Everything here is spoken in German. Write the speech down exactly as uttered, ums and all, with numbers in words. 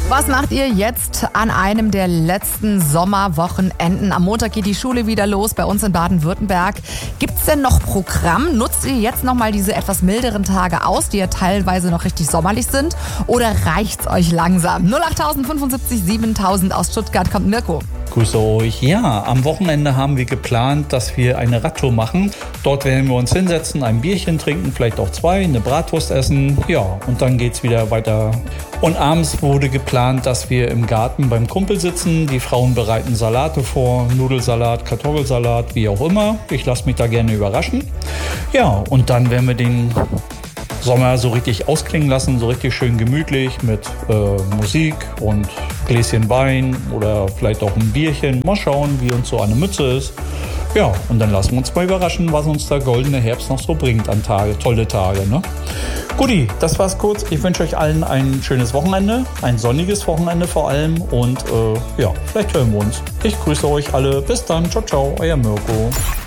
Was macht ihr jetzt an einem der letzten Sommerwochenenden? Am Montag geht die Schule wieder los bei uns in Baden-Württemberg. Gibt's denn noch Programm? Nutzt ihr jetzt nochmal diese etwas milderen Tage aus, die ja teilweise noch richtig sommerlich sind? Oder reicht's euch langsam? null acht fünfundsiebzig siebentausend aus Stuttgart kommt Mirko. Grüße euch. Ja, am Wochenende haben wir geplant, dass wir eine Radtour machen. Dort werden wir uns hinsetzen, ein Bierchen trinken, vielleicht auch zwei, eine Bratwurst essen. Ja, und dann geht's wieder weiter. Und abends wurde geplant, dass wir im Garten beim Kumpel sitzen. Die Frauen bereiten Salate vor, Nudelsalat, Kartoffelsalat, wie auch immer. Ich lasse mich da gerne überraschen. Ja, und dann werden wir den Sommer so richtig ausklingen lassen, so richtig schön gemütlich mit äh, Musik und Gläschen Wein oder vielleicht auch ein Bierchen. Mal schauen, wie uns so eine Mütze ist. Ja, und dann lassen wir uns mal überraschen, was uns der goldene Herbst noch so bringt an Tage, tolle Tage, ne? Guti, das war's kurz. Ich wünsche euch allen ein schönes Wochenende, ein sonniges Wochenende vor allem und äh, ja, vielleicht hören wir uns. Ich grüße euch alle. Bis dann. Ciao, ciao, euer Mirko.